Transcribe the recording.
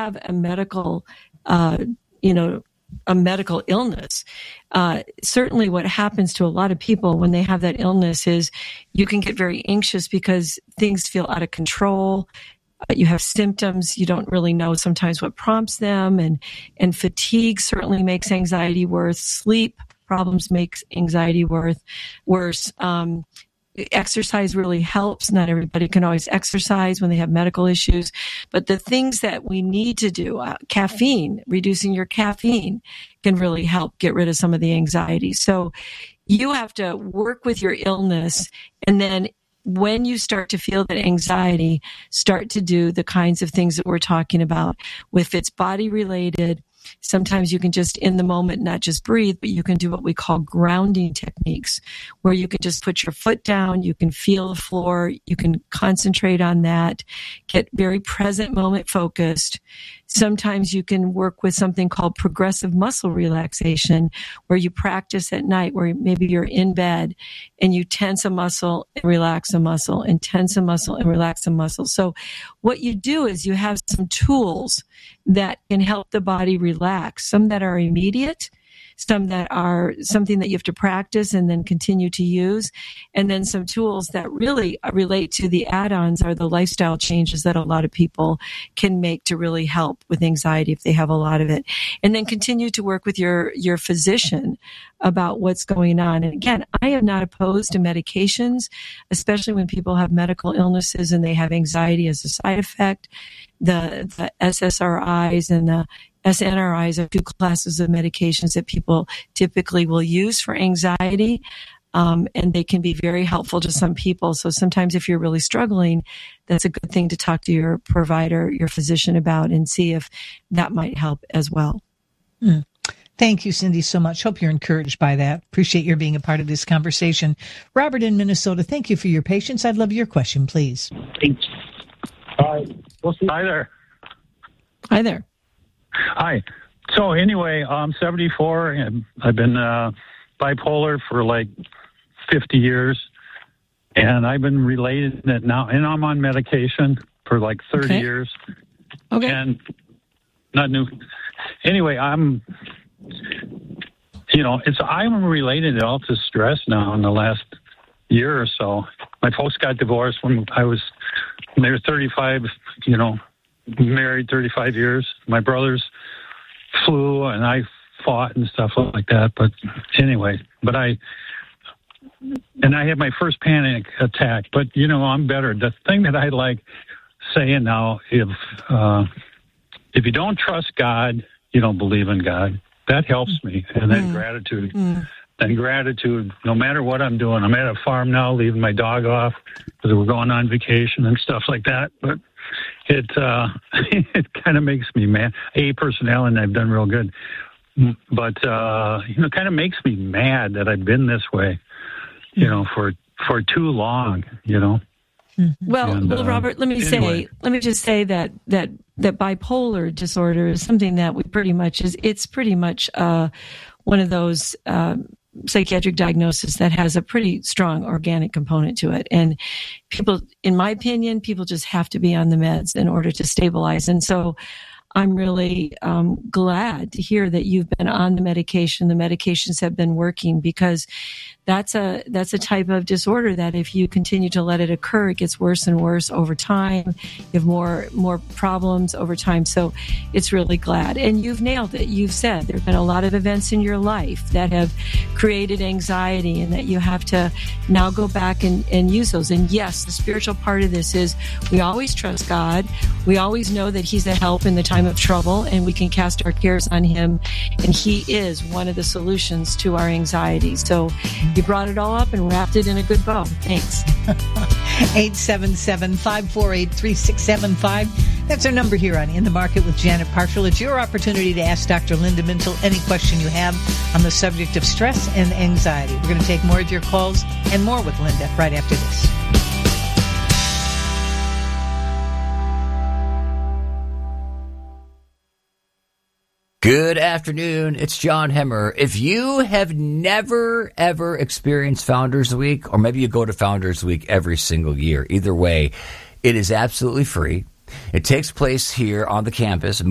have a medical, a medical illness, certainly what happens to a lot of people when they have that illness is you can get very anxious because things feel out of control. You have symptoms. You don't really know sometimes what prompts them. And fatigue certainly makes anxiety worse. Sleep problems makes anxiety worse. Exercise really helps. Not everybody can always exercise when they have medical issues, but the things that we need to do, caffeine, reducing your caffeine can really help get rid of some of the anxiety. So you have to work with your illness, and then when you start to feel that anxiety, start to do the kinds of things that we're talking about. If it's body related, sometimes you can just in the moment not just breathe, but you can do what we call grounding techniques, where you can just put your foot down, you can feel the floor, you can concentrate on that, get very present moment focused. Sometimes you can work with something called progressive muscle relaxation, where you practice at night, where maybe you're in bed and you tense a muscle and relax a muscle and tense a muscle and relax a muscle. So what you do is you have some tools that can help the body relax, some that are immediate, some that are something that you have to practice and then continue to use. And then some tools that really relate to the add-ons are the lifestyle changes that a lot of people can make to really help with anxiety if they have a lot of it. And then continue to work with your physician about what's going on. And again, I am not opposed to medications, especially when people have medical illnesses and they have anxiety as a side effect. The SSRIs and the SNRIs are two classes of medications that people typically will use for anxiety, and they can be very helpful to some people. So sometimes if you're really struggling, that's a good thing to talk to your provider, your physician about, and see if that might help as well. Thank you, Cindy, so much. Hope you're encouraged by that. Appreciate your being a part of this conversation. Robert in Minnesota, thank you for your patience. I'd love your question, please. Thanks. Hi there. Hi there. Hi. So anyway, I'm 74 and I've been bipolar for like 50 years, and I've been related it now, and I'm on medication for like 30 years. Okay. And not new. Anyway, I'm related it all to stress now in the last year or so. My folks got divorced when they were 35, married 35 years. My brothers flew and I fought and stuff like that. But anyway, I had my first panic attack, but I'm better. The thing that I like saying now, if you don't trust God, you don't believe in God. That helps me. And then gratitude. And gratitude, no matter what I'm doing. I'm at a farm now, leaving my dog off because we're going on vacation and stuff like that. But it kind of makes me mad. Personality, and I've done real good. But, it kind of makes me mad that I've been this way, for too long, Well, Robert, let me just say that bipolar disorder is something that it's pretty much one of those psychiatric diagnosis that has a pretty strong organic component to it. And people, in my opinion, people just have to be on the meds in order to stabilize. And so I'm really glad to hear that you've been on the medication. The medications have been working, because that's a type of disorder that if you continue to let it occur, it gets worse and worse over time. You have more problems over time. So it's really glad. And you've nailed it. You've said there have been a lot of events in your life that have created anxiety, and that you have to now go back and use those. And yes, the spiritual part of this is we always trust God. We always know that He's a help in the time of trouble, and we can cast our cares on Him. And He is one of the solutions to our anxiety. So you brought it all up and wrapped it in a good bow. Thanks. 877-548-3675. That's our number here on In the Market with Janet Parshall. It's your opportunity to ask Dr. Linda Mintle any question you have on the subject of stress and anxiety. We're going to take more of your calls and more with Linda right after this. Good afternoon. It's John Hemmer. If you have never, ever experienced Founders Week, or maybe you go to Founders Week every single year, either way, it is absolutely free. It takes place here on the campus.